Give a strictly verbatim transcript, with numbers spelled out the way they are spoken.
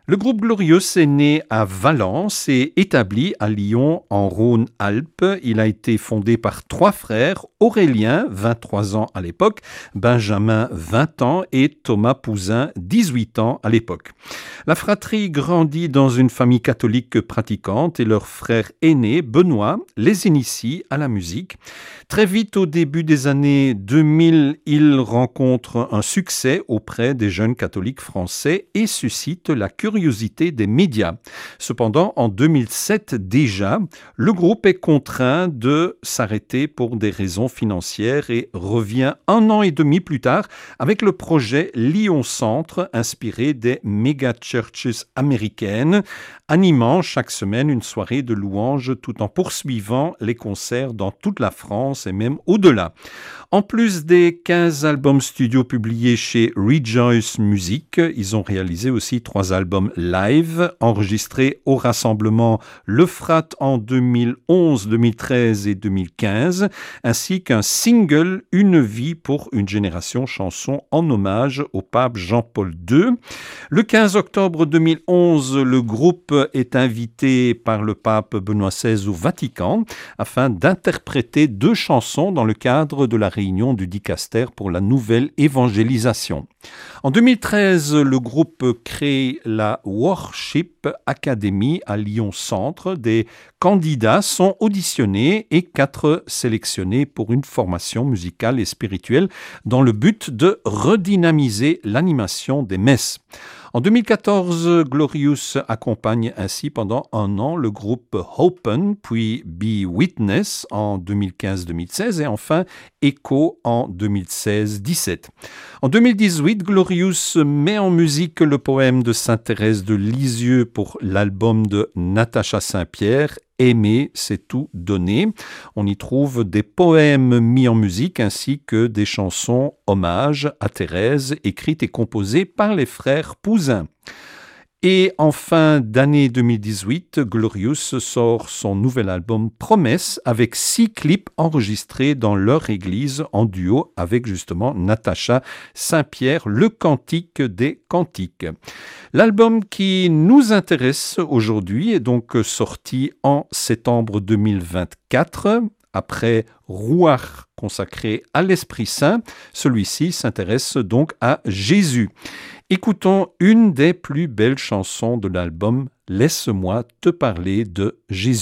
Le groupe Glorious est né à Valence et établi à Lyon en Rhône-Alpes. Il a été fondé par trois frères, Aurélien, vingt-trois ans à l'époque, Benjamin, vingt ans et Thomas Pouzin, dix-huit ans à l'époque. La fratrie grandit dans une famille catholique pratiquante et leur frère aîné, Benoît, les initie à la musique. Très vite, au début des années deux mille, il rencontre un succès auprès des jeunes catholiques français et suscite la curiosité des médias. Cependant, en deux mille sept déjà, le groupe est contraint de s'arrêter pour des raisons financières et revient un an et demi plus tard avec le projet Lyon Centre, inspiré des méga churches américaines, animant chaque semaine une soirée de louanges tout en poursuivant les concerts dans toute la France et même au-delà. En plus des quinze albums studio publiés chez Rejoice Music, ils ont réalisé aussi trois albums live enregistrés au rassemblement L'Euphrate en deux mille onze, deux mille treize et deux mille quinze, ainsi qu'un single Une vie pour une génération, chanson en hommage au pape Jean-Paul deux. Le quinze octobre deux mille onze, le groupe est invité par le pape Benoît seize au Vatican afin d'interpréter deux chansons dans le cadre de la réunion du Dicaster pour la nouvelle évangélisation. En deux mille treize, le groupe crée la Worship Academy à Lyon Centre. Des candidats sont auditionnés et quatre sélectionnés pour une formation musicale et spirituelle dans le but de redynamiser l'animation des messes. En deux mille quatorze, Glorious accompagne ainsi pendant un an le groupe Open, puis Be Witness en deux mille quinze deux mille seize et enfin Echo en deux mille seize dix-sept. En deux mille dix-huit, Glorious met en musique le poème de sainte Thérèse de Lisieux pour l'album de Natacha Saint-Pierre. Aimer, c'est tout donner. On y trouve des poèmes mis en musique ainsi que des chansons hommage à Thérèse écrites et composées par les frères Pouzin. Et en fin d'année deux mille dix-huit, Glorious sort son nouvel album Promesse avec six clips enregistrés dans leur église en duo avec justement Natacha Saint-Pierre, le cantique des cantiques. L'album qui nous intéresse aujourd'hui est donc sorti en septembre deux mille vingt-quatre. Après Rouar, consacré à l'Esprit Saint, celui-ci s'intéresse donc à Jésus. Écoutons une des plus belles chansons de l'album « Laisse-moi te parler de Jésus ».